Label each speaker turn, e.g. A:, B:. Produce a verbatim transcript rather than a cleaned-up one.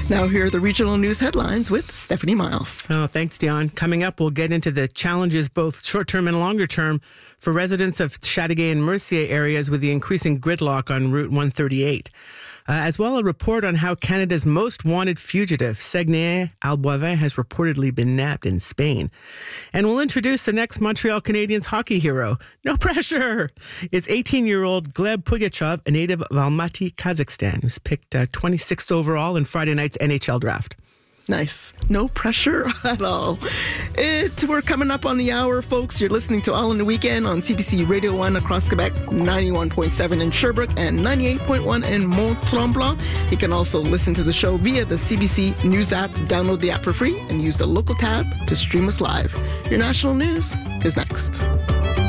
A: Now here are the regional news headlines with Stephanie Miles.
B: Oh, thanks, Dion. Coming up, we'll get into the challenges, both short-term and longer-term, for residents of Chateauguay and Mercier areas with the increasing gridlock on Route one thirty-eight. Uh, as well, a report on how Canada's most wanted fugitive, Saguenay Alboivin, has reportedly been nabbed in Spain. And we'll introduce the next Montreal Canadiens hockey hero. No pressure! It's eighteen-year-old Gleb Pugachev, a native of Almaty, Kazakhstan, who's picked uh, twenty-sixth overall in Friday night's N H L draft.
A: Nice. No pressure at all. It, we're coming up on the hour, folks. You're listening to All in the Weekend on C B C Radio one across Quebec, ninety-one point seven in Sherbrooke, and ninety-eight point one in Mont-Tremblant. You can also listen to the show via the C B C News app. Download the app for free and use the local tab to stream us live. Your national news is next.